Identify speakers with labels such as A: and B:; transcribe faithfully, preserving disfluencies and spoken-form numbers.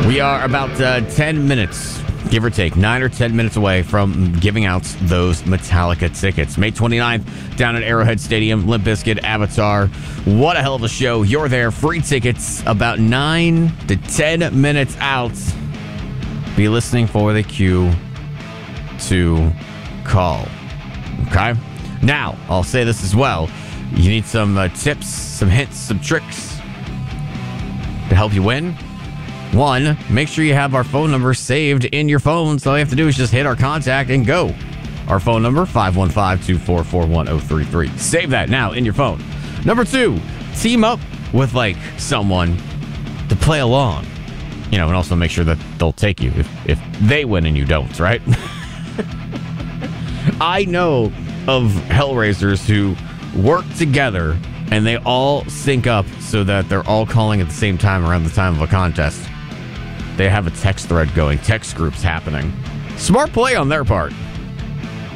A: We are about uh, ten minutes, give or take, nine or ten minutes away from giving out those Metallica tickets. May twenty-ninth, down at Arrowhead Stadium, Limp Bizkit, Avatar. What a hell of a show. You're there. Free tickets about nine to ten minutes out. Be listening for the cue to call. Okay? Now, I'll say this as well. You need some uh, tips, some hints, some tricks to help you win. One, make sure you have our phone number saved in your phone. So all you have to do is just hit our contact and go. Our phone number, five one five, two four four, one zero three three. Save that now in your phone. Number two, team up with like someone to play along. You know, and also make sure that they'll take you if, if they win and you don't, right? I know of Hellraisers who work together and they all sync up so that they're all calling at the same time around the time of a contest. They have a text thread going, text groups happening. Smart play on their part.